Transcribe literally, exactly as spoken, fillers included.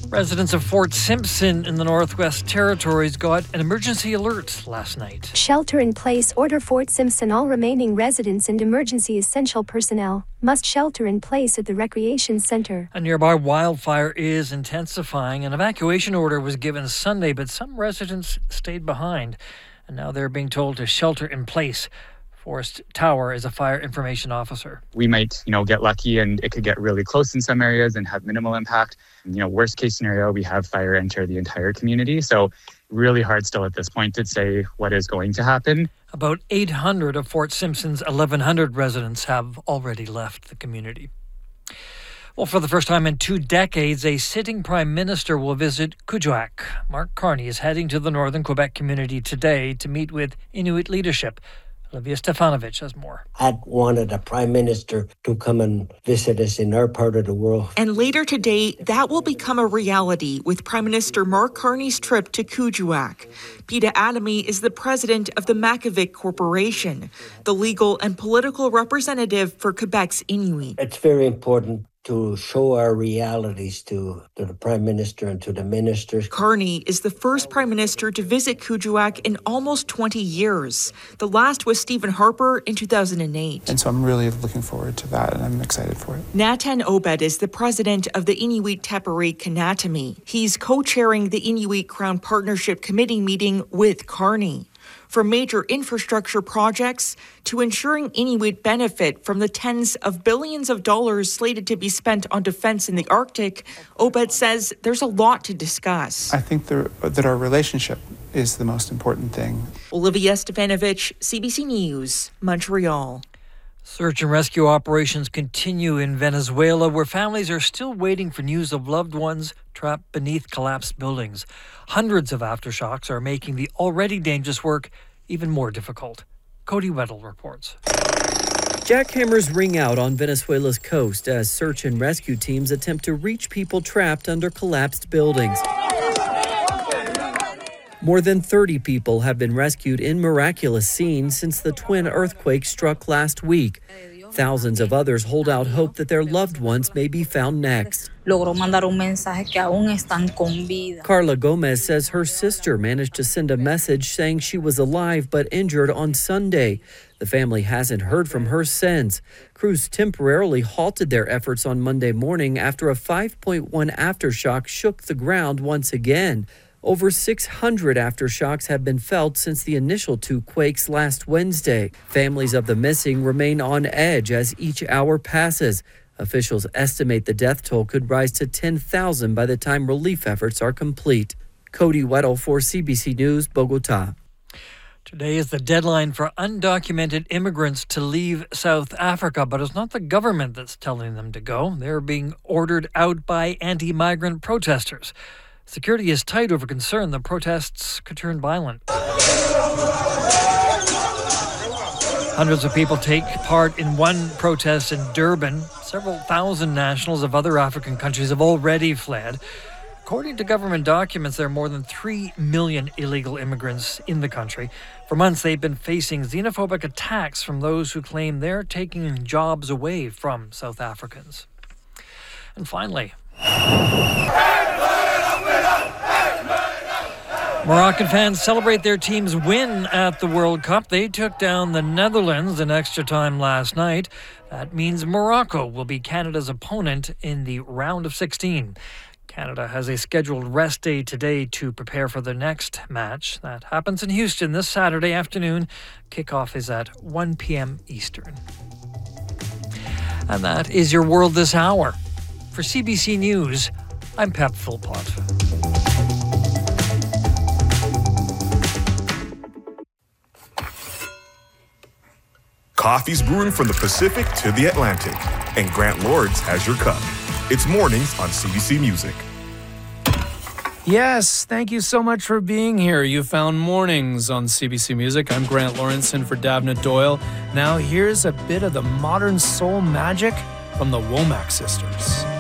Residents of Fort Simpson in the Northwest Territories got an emergency alert last night. Shelter-in-place order. Fort Simpson. All remaining residents and emergency essential personnel must shelter in place at the recreation center. A nearby wildfire is intensifying. An evacuation order was given Sunday, but some residents stayed behind, and now they're being told to shelter in place. Forrest Tower is a fire information officer. We might, you know, get lucky and it could get really close in some areas and have minimal impact. You know, worst case scenario, we have fire enter the entire community. So really hard still at this point to say what is going to happen. About eight hundred of Fort Simpson's eleven hundred residents have already left the community. Well, for the first time in two decades, a sitting prime minister will visit Kuujjuaq. Mark Carney is heading to the northern Quebec community today to meet with Inuit leadership. Olivia Stefanovic has more. I'd wanted a prime minister to come and visit us in our part of the world. And later today, that will become a reality with Prime Minister Mark Carney's trip to Kuujjuaq. Peter Adamy is the president of the Makivik Corporation, the legal and political representative for Quebec's Inuit. It's very important to show our realities to, to the Prime Minister and to the ministers. Carney is the first Prime Minister to visit Kuujjuaq in almost twenty years. The last was Stephen Harper in two thousand eight. And so I'm really looking forward to that, and I'm excited for it. Natan Obed is the president of the Inuit Teperate Kanatami. He's co-chairing the Inuit Crown Partnership Committee meeting with Carney. From major infrastructure projects to ensuring Inuit benefit from the tens of billions of dollars slated to be spent on defense in the Arctic, Obed says there's a lot to discuss. I think the, that our relationship is the most important thing. Olivia Stefanovic, C B C News, Montreal. Search and rescue operations continue in Venezuela, where families are still waiting for news of loved ones trapped beneath collapsed buildings. Hundreds of aftershocks are making the already dangerous work even more difficult. Cody Weddle reports. Jackhammers ring out on Venezuela's coast as search and rescue teams attempt to reach people trapped under collapsed buildings. More than thirty people have been rescued in miraculous scenes since the twin earthquake struck last week. Thousands of others hold out hope that their loved ones may be found next. Carla Gomez says her sister managed to send a message saying she was alive but injured on Sunday. The family hasn't heard from her since. Crews temporarily halted their efforts on Monday morning after a five point one aftershock shook the ground once again. Over six hundred aftershocks have been felt since the initial two quakes last Wednesday. Families of the missing remain on edge as each hour passes. Officials estimate the death toll could rise to ten thousand by the time relief efforts are complete. Cody Weddle for C B C News, Bogota. Today is the deadline for undocumented immigrants to leave South Africa, but it's not the government that's telling them to go. They're being ordered out by anti-migrant protesters. Security is tight over concern the protests could turn violent. Hundreds of people take part in one protest in Durban. Several thousand nationals of other African countries have already fled. According to government documents, there are more than three million illegal immigrants in the country. For months, they've been facing xenophobic attacks from those who claim they're taking jobs away from South Africans. And finally, Moroccan fans celebrate their team's win at the World Cup. They took down the Netherlands in extra time last night. That means Morocco will be Canada's opponent in the round of sixteen. Canada has a scheduled rest day today to prepare for the next match. That happens in Houston this Saturday afternoon. Kickoff is at one p.m. Eastern. And that is your World This Hour. For C B C News, I'm Pep Philpott. Coffee's brewing from the Pacific to the Atlantic, and Grant Lords has your cup. It's mornings on C B C Music. Yes, thank you so much for being here. You found Mornings on C B C Music. I'm Grant Lawrence in for Davna Doyle. Now here's a bit of the modern soul magic from the Womack Sisters.